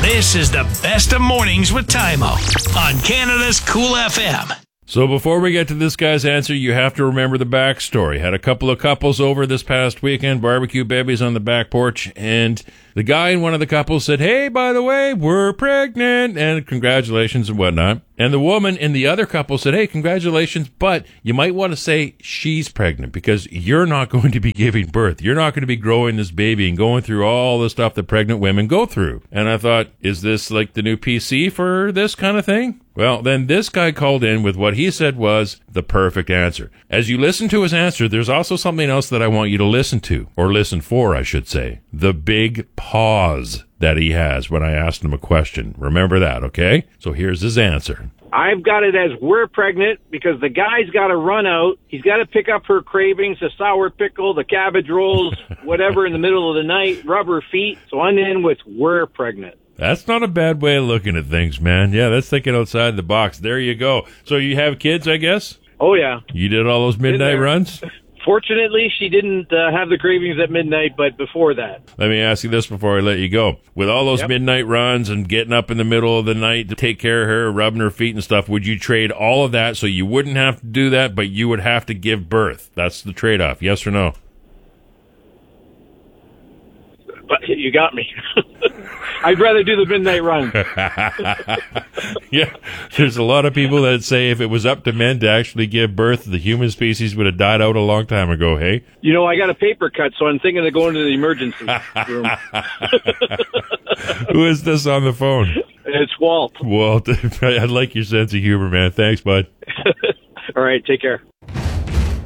This is the best of mornings with Tymo on Canada's Cool FM. So before we get to this guy's answer, you have to remember the backstory. Had a couple of couples over this past weekend, barbecue babies on the back porch, and the guy in one of the couples said, "Hey, by the way, we're pregnant," and congratulations and whatnot. And the woman in the other couple said, "Hey, congratulations, but you might want to say she's pregnant because you're not going to be giving birth. You're not going to be growing this baby and going through all the stuff that pregnant women go through." And I thought, is this like the new PC for this kind of thing? Well, then this guy called in with what he said was the perfect answer. As you listen to his answer, there's also something else that I want you to listen to, or listen for, I should say. The big pause that he has when I asked him a question. Remember that, okay? So here's his answer. I've got it as we're pregnant because the guy's got to run out. He's got to pick up her cravings, the sour pickle, the cabbage rolls, whatever in the middle of the night, rub her feet. So I'm in with we're pregnant. That's not a bad way of looking at things, man. Yeah, that's thinking outside the box. There you go. So you have kids, I guess? Oh, yeah. You did all those midnight runs? Fortunately, she didn't have the cravings at midnight, but before that. Let me ask you this before I let you go. With all those midnight runs and getting up in the middle of the night to take care of her, rubbing her feet and stuff, would you trade all of that so you wouldn't have to do that, but you would have to give birth? That's the trade-off, yes or no? But you got me. I'd rather do the midnight run. Yeah, there's a lot of people that say if it was up to men to actually give birth, the human species would have died out a long time ago, hey? You know, I got a paper cut, so I'm thinking of going to the emergency room. Who is this on the phone? It's Walt. Walt, I like your sense of humor, man. Thanks, bud. All right, take care.